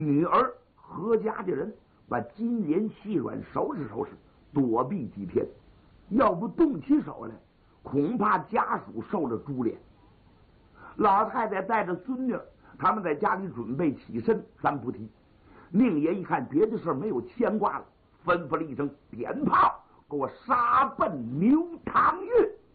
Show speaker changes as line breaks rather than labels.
女儿何家的人把金莲、细软收拾收拾，躲避几天。要不动起手来，恐怕家属受了株连。老太太带着孙女，他们在家里准备起身，咱不提。宁爷一看别的事没有牵挂了，吩咐了一声：“鞭炮，给我杀奔牛塘峪。”